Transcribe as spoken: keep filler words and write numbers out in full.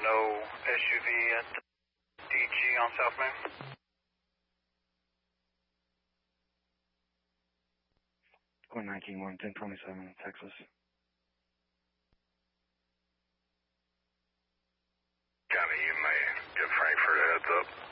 no S U V at D G on South Main. one nineteen one, ten twenty-seven, Texas. Johnny, you may give Frankfurt a heads up.